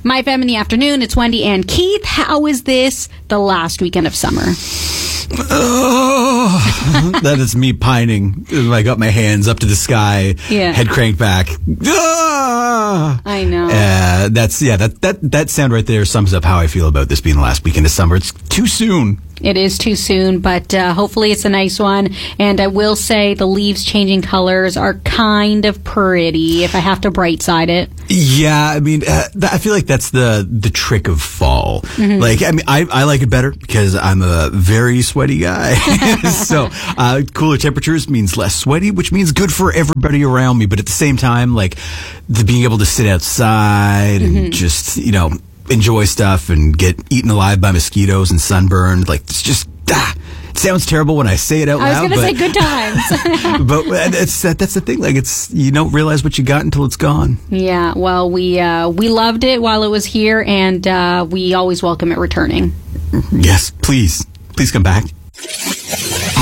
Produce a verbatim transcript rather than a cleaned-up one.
My Fam in the afternoon. It's Wendy and Keith. How is this the last weekend of summer? Oh, that is me pining. I got my hands up to the sky, yeah. head cranked back. Ah! I know. Uh, that's yeah. That that that sound right there sums up how I feel about this being the last weekend of summer. It's too soon. It is too soon, but uh, hopefully it's a nice one. And I will say the leaves changing colors are kind of pretty if I have to bright side it. Yeah, I mean, uh, th- I feel like that's the the trick of fall. Mm-hmm. Like, I mean, I, I like it better because I'm a very sweaty guy. So, uh, cooler temperatures means less sweaty, which means good for everybody around me. But at the same time, like, the being able to sit outside and mm-hmm. just, you know, enjoy stuff and get eaten alive by mosquitoes and sunburned. Like, it's just, ah, it sounds terrible when I say it out I loud. was going to say good times. But it's, that, that's the thing. Like, it's, you don't realize what you got until it's gone. Yeah, well, we, uh, we loved it while it was here, and uh, we always welcome it returning. Yes, please. Please come back.